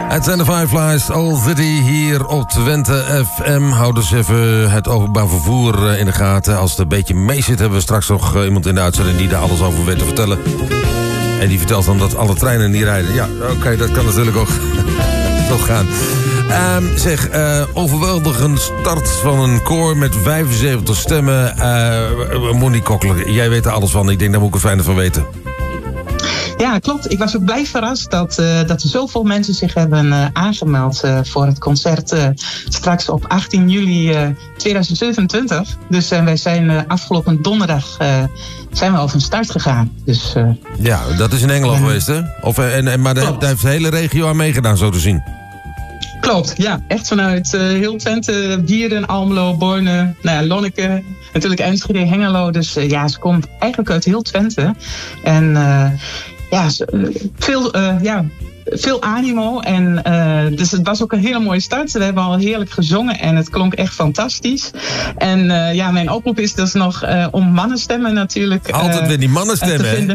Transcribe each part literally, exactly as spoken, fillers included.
Het zijn de Fireflies, Old City, hier op Twente F M. Houd dus even het openbaar vervoer in de gaten. Als het een beetje mee zit, hebben we straks nog iemand in de uitzending die daar alles over weet te vertellen. En die vertelt dan dat alle treinen niet rijden. Ja, oké, okay, dat kan natuurlijk ook zo gaan. Um, zeg, uh, overweldigend start van een koor met vijfenzeventig stemmen. Uh, Monique Kokkler, jij weet er alles van. Ik denk, daar moet ik er fijner van weten. Ja, klopt. Ik was ook blij verrast dat, uh, dat er zoveel mensen zich hebben uh, aangemeld uh, voor het concert uh, straks op achttien juli uh, tweeduizend zevenentwintig. Dus uh, wij zijn uh, afgelopen donderdag uh, zijn we al van start gegaan. Dus, uh, ja, dat is in Engeland uh, geweest, hè? Of, en, en, maar daar heeft de hele regio aan meegedaan, zo te zien. Klopt, ja. Echt vanuit uh, heel Twente, Dieren, Almelo, Borne, nou ja, Lonneke, natuurlijk Enschede, Hengelo. Dus uh, ja, ze komt eigenlijk uit heel Twente. En uh, ja, veel, uh, ja, veel animo. En uh, dus het was ook een hele mooie start. We hebben al heerlijk gezongen en het klonk echt fantastisch. En uh, ja, mijn oproep is dus nog uh, om mannenstemmen natuurlijk. Uh, Altijd weer die mannenstemmen, hè?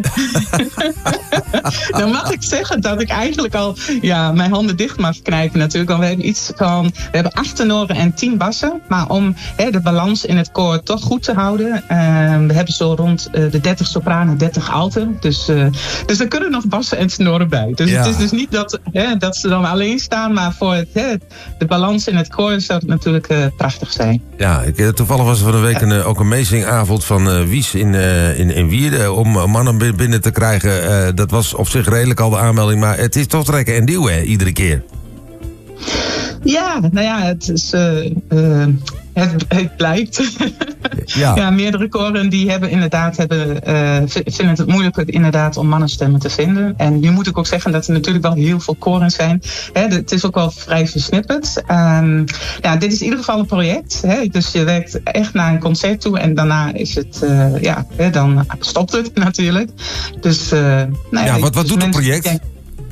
Dan mag ik zeggen dat ik eigenlijk al ja, mijn handen dicht mag knijpen natuurlijk. Want we hebben iets van, we hebben acht tenoren en tien bassen. Maar om hè, de balans in het koor toch goed te houden. Uh, we hebben zo rond uh, de dertig sopranen, dertig alten. Dus, uh, dus er kunnen nog bassen en tenoren bij. Dus ja. Het is dus niet dat, hè, dat ze dan alleen staan. Maar voor het, hè, de balans in het koor zou het natuurlijk uh, prachtig zijn. Ja, ik, toevallig was er van de week een, uh, ook een meezingavond van uh, Wies in, uh, in, in Wierden. Om uh, mannen binnen te krijgen. Uh, dat was op zich redelijk al de aanmelding. Maar het is toch trekken en duwen, hè, iedere keer. Ja, nou ja, het is... Uh, uh, het, het blijkt. Ja. Ja, meerdere koren die hebben inderdaad hebben, uh, vinden het moeilijk inderdaad om mannenstemmen te vinden. En nu moet ik ook zeggen dat er natuurlijk wel heel veel koren zijn. Hè, het is ook wel vrij versnipperd. Um, ja, dit is in ieder geval een project. Hè, dus je werkt echt naar een concert toe en daarna is het, uh, ja, hè, dan stopt het natuurlijk. Dus, uh, nou ja, ja, wat, wat dus doet het project? Denken,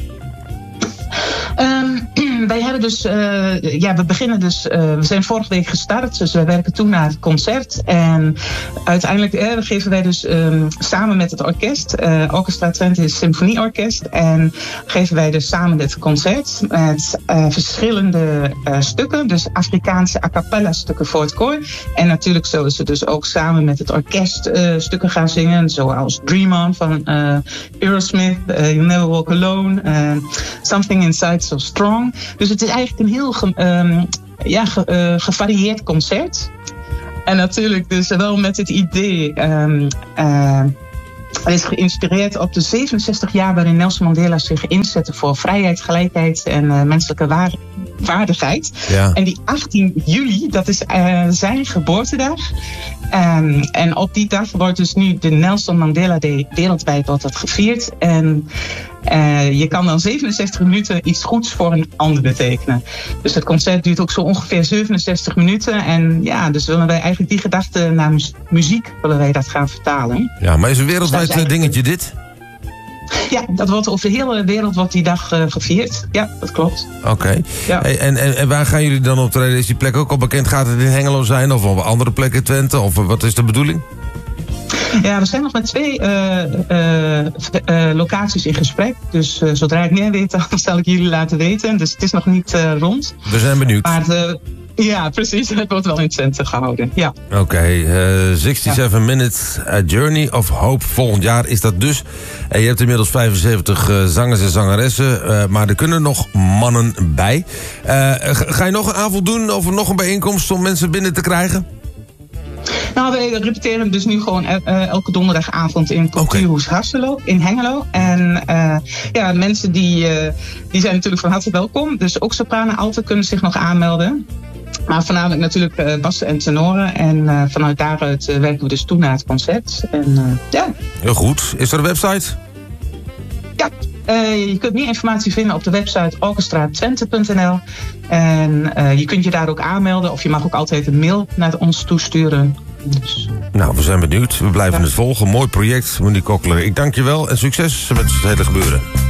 Um, wij hebben dus, uh, ja, we beginnen dus, uh, we zijn vorige week gestart, dus wij werken toe naar het concert. En uiteindelijk uh, geven wij dus um, samen met het orkest, uh, Orchestra Twente is Symfonieorkest, en geven wij dus samen dit concert met uh, verschillende uh, stukken, dus Afrikaanse a cappella stukken voor het koor. En natuurlijk zullen ze dus ook samen met het orkest uh, stukken gaan zingen, zoals Dream On van uh, Aerosmith, uh, You'll Never Walk Alone, uh, Something Inside So Strong. Dus het is eigenlijk een heel ge, um, ja, ge, uh, gevarieerd concert. En natuurlijk dus wel met het idee... Um, uh, Het is geïnspireerd op de zevenenzestig jaar waarin Nelson Mandela zich inzette voor vrijheid, gelijkheid en uh, menselijke waar- waardigheid. Ja. En die achttien juli, dat is uh, zijn geboortedag. Um, en op die dag wordt dus nu de Nelson Mandela Day wereldwijd wordt dat gevierd. En uh, je kan dan zevenenzestig minuten iets goeds voor een ander betekenen. Dus het concert duurt ook zo ongeveer zevenenzestig minuten. En ja, dus willen wij eigenlijk die gedachte naar mu- muziek willen wij dat gaan vertalen. Ja, maar is een wereldwijd dus dingetje dit? Ja, dat wordt over de hele wereld wordt die dag uh, gevierd. Ja, dat klopt. Oké. Okay. Ja. En, en, en waar gaan jullie dan optreden? Is die plek ook al bekend? Gaat het in Hengelo zijn of op andere plekken in Twente? Of wat is de bedoeling? Ja, we zijn nog met twee uh, uh, uh, locaties in gesprek. Dus uh, zodra ik meer weet, dan zal ik jullie laten weten. Dus het is nog niet uh, rond. We zijn benieuwd. Maar uh, ja, precies. Het wordt wel in Twente gehouden. Ja. Oké, okay, uh, zevenenzestig ja. Minutes, A Journey of Hope. Volgend jaar is dat dus. En je hebt inmiddels vijfenzeventig uh, zangers en zangeressen. Uh, maar er kunnen nog mannen bij. Uh, ga je nog een avond doen of nog een bijeenkomst om mensen binnen te krijgen? Nou, we repeteren dus nu gewoon uh, elke donderdagavond in Cultuurhuis okay. Hasselo in Hengelo. En uh, ja, mensen die, uh, die zijn natuurlijk van harte welkom. Dus ook sopranen, alten kunnen zich nog aanmelden. Maar voornamelijk natuurlijk uh, bassen en tenoren. En uh, vanuit daaruit uh, werken we dus toe naar het concert. En uh, ja. Heel goed. Is er een website? Ja. Uh, je kunt meer informatie vinden op de website orchestra twente punt n l. En uh, je kunt je daar ook aanmelden. Of je mag ook altijd een mail naar ons toesturen. Dus. Nou, we zijn benieuwd. We blijven ja. het volgen. Mooi project, Monique Kokkler. Ik dank je wel en succes met het hele gebeuren.